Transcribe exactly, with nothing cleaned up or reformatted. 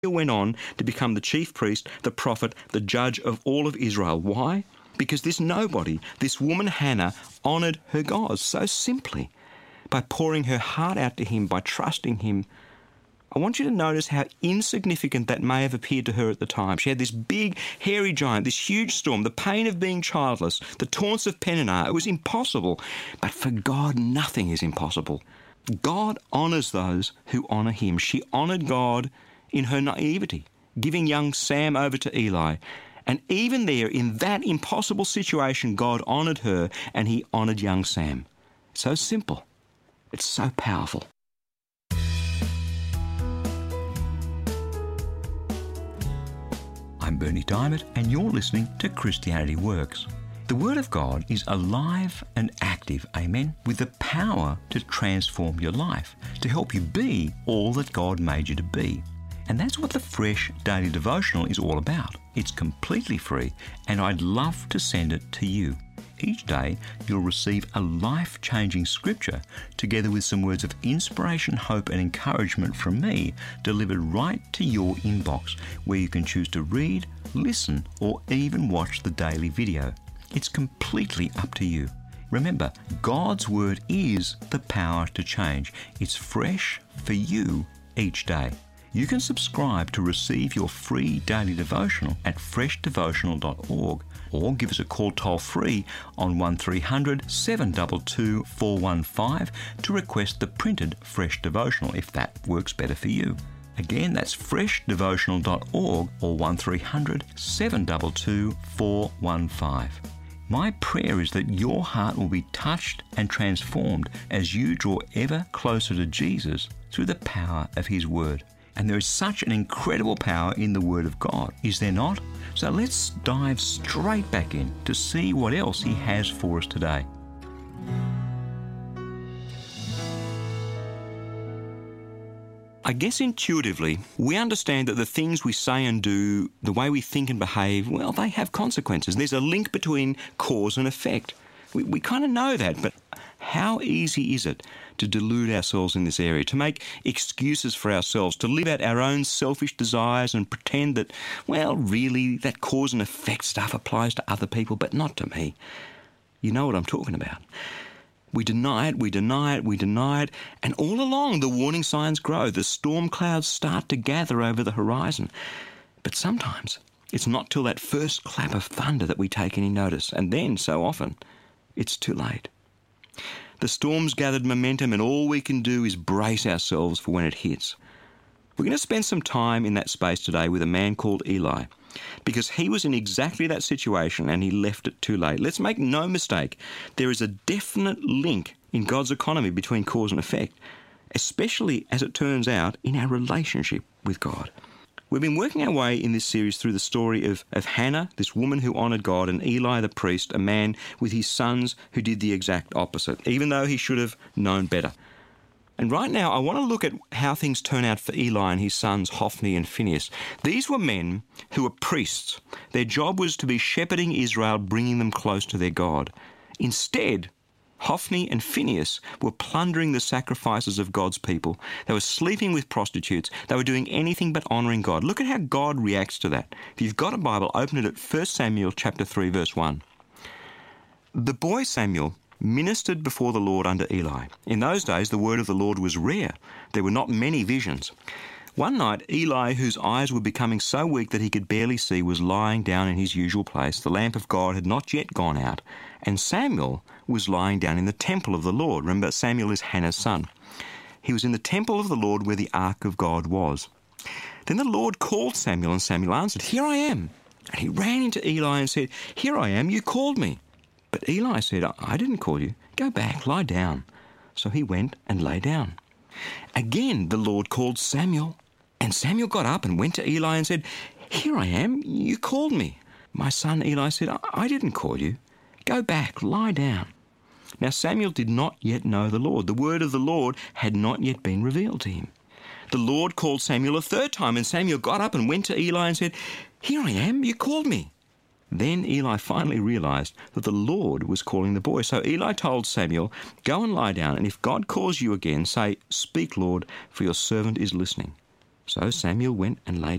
went on to become the chief priest, the prophet, the judge of all of Israel. Why? Because this nobody, this woman Hannah, honoured her God so simply by pouring her heart out to him, by trusting him. I want you to notice how insignificant that may have appeared to her at the time. She had this big, hairy giant, this huge storm, the pain of being childless, the taunts of Peninnah. It was impossible. But for God, nothing is impossible. God honours those who honour him. She honoured God in her naivety, giving young Sam over to Eli. And even there, in that impossible situation, God honoured her and he honoured young Sam. So simple. It's so powerful. I'm Bernie Diamond, and you're listening to Christianity Works. The Word of God is alive and active, amen, with the power to transform your life, to help you be all that God made you to be. And that's what the Fresh Daily Devotional is all about. It's completely free, and I'd love to send it to you. Each day, you'll receive a life-changing scripture together with some words of inspiration, hope and encouragement from me delivered right to your inbox, where you can choose to read, listen or even watch the daily video. It's completely up to you. Remember, God's Word is the power to change. It's fresh for you each day. You can subscribe to receive your free daily devotional at fresh devotional dot org or give us a call toll-free on one three hundred, seven two two, four one five to request the printed Fresh Devotional if that works better for you. Again, that's fresh devotional dot org or one three hundred, seven two two, four one five. My prayer is that your heart will be touched and transformed as you draw ever closer to Jesus through the power of His Word. And there is such an incredible power in the Word of God, is there not? So let's dive straight back in to see what else He has for us today. I guess intuitively, we understand that the things we say and do, the way we think and behave, well, they have consequences. There's a link between cause and effect. We, we kind of know that, but how easy is it to delude ourselves in this area, to make excuses for ourselves, to live out our own selfish desires and pretend that, well, really, that cause and effect stuff applies to other people, but not to me. You know what I'm talking about. We deny it, we deny it, we deny it, and all along the warning signs grow. The storm clouds start to gather over the horizon. But sometimes it's not till that first clap of thunder that we take any notice, and then, so often, it's too late. The storm's gathered momentum, and all we can do is brace ourselves for when it hits. We're going to spend some time in that space today with a man called Eli, because he was in exactly that situation and he left it too late. Let's make no mistake, there is a definite link in God's economy between cause and effect, especially as it turns out in our relationship with God. We've been working our way in this series through the story of, of Hannah, this woman who honoured God, and Eli the priest, a man with his sons who did the exact opposite, even though he should have known better. And right now, I want to look at how things turn out for Eli and his sons Hophni and Phinehas. These were men who were priests. Their job was to be shepherding Israel, bringing them close to their God. Instead, Hophni and Phinehas were plundering the sacrifices of God's people. They were sleeping with prostitutes. They were doing anything but honouring God. Look at how God reacts to that. If you've got a Bible, open it at First Samuel chapter three, verse one. The boy Samuel ministered before the Lord under Eli. In those days, the word of the Lord was rare. There were not many visions. One night, Eli, whose eyes were becoming so weak that he could barely see, was lying down in his usual place. The lamp of God had not yet gone out, and Samuel was lying down in the temple of the Lord. Remember, Samuel is Hannah's son. He was in the temple of the Lord where the ark of God was. Then the Lord called Samuel, and Samuel answered, "Here I am." And he ran into Eli and said, "Here I am, you called me." But Eli said, "I didn't call you. Go back, lie down." So he went and lay down. Again the Lord called Samuel, and Samuel got up and went to Eli and said, "Here I am, you called me." My son Eli said, "I didn't call you. Go back, lie down." Now Samuel did not yet know the Lord. The word of the Lord had not yet been revealed to him. The Lord called Samuel a third time, and Samuel got up and went to Eli and said, "Here I am, you called me." Then Eli finally realized that the Lord was calling the boy. So Eli told Samuel, "Go and lie down, and if God calls you again, say, 'Speak, Lord, for your servant is listening.'" So Samuel went and laid